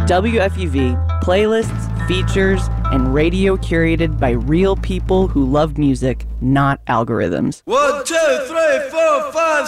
WFUV, playlists, features, and radio curated by real people who love music, not algorithms. 1, 2, 3, 4, 5,